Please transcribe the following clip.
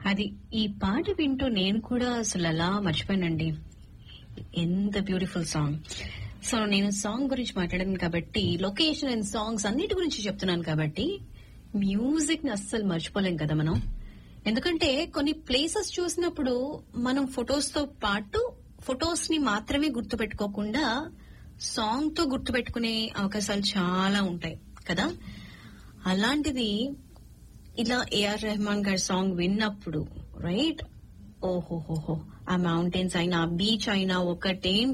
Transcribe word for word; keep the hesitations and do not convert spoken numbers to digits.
అది ఈ పాట వింటూ నేను కూడా అసలు అలా మర్చిపోయానండి. ఎంత బ్యూటిఫుల్ సాంగ్. సో నేను సాంగ్ గురించి మాట్లాడాను కాబట్టి, లొకేషన్ అండ్ సాంగ్స్ అన్నిటి గురించి చెప్తున్నాను కాబట్టి మ్యూజిక్ ని అస్సలు మర్చిపోలేం కదా మనం. ఎందుకంటే కొన్ని ప్లేసెస్ చూసినప్పుడు మనం ఫొటోస్ తో పాటు ఫొటోస్ ని మాత్రమే గుర్తు పెట్టుకోకుండా సాంగ్ తో గుర్తు పెట్టుకునే అవకాశాలు చాలా ఉంటాయి కదా. అలాంటిది ఇలా ఏఆర్ రెహమాన్ గారి సాంగ్ విన్నప్పుడు రైట్, ఓహోహోహో, ఆ మౌంటైన్స్ అయినా బీచ్ అయినా ఒకటేం